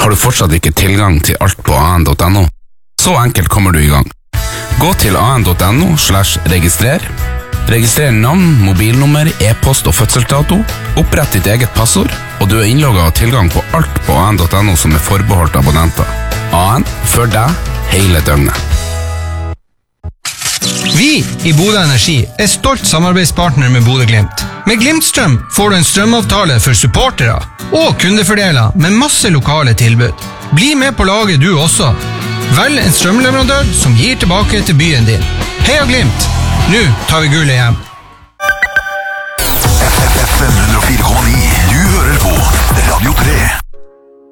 Har du fortsatt ikke tilgang til alt på an.no? Så enkelt kommer du i gang. Gå til an.no/registrer. Registrer navn, mobilnummer, e-post og fødselsdato. Opprett ditt eget passord, og du er innlogget og tilgang på alt på an.no som er forbeholdt abonnenter. AN for deg hele døgnet. Vi i Bodø Energi er stolt samarbeidspartner med Bodø Glimt. Med Glimtstrøm får du en strømavtale for supportere og kundefordeler med masse lokale tilbud. Bli med på laget du også. Velg en strømleverandør som gir tilbake til byen din. Heia Glimt! Nå tar vi gullet hjem. FM 104,9. Du hører på Radio 3.